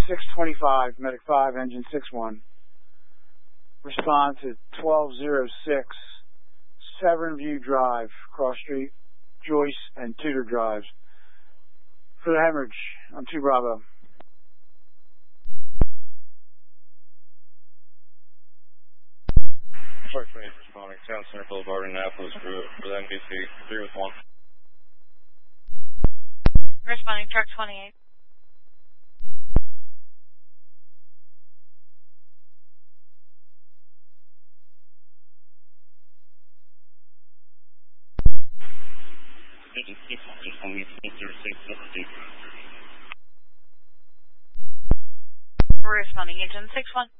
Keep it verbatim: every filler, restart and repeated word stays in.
six twenty-five, Medic five, Engine six one. Respond to twelve oh six, Severn View Drive, Cross Street, Joyce and Tudor Drives. For the hemorrhage on two Bravo. Truck twenty-eight responding, Town Center Boulevard, Annapolis, for, for the N B C, three with one. Responding, Truck twenty-eight. Responding, Engine six one.